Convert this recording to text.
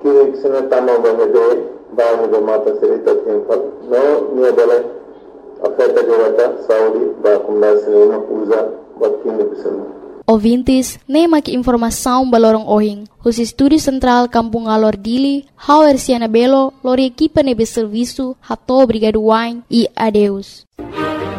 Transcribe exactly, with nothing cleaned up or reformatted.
Kini sinatama bahede bahan go mata serita timpal no niya bale afeta jawata Saudi ba kumda sinema uza bakini bisana. Ouvintes, nem aqui informação balorong ohing. Os estúdios central Kampung Alor Dili, Hauer Siana Belo, lori equipa nebe serviço, hato obrigado wine e adeus.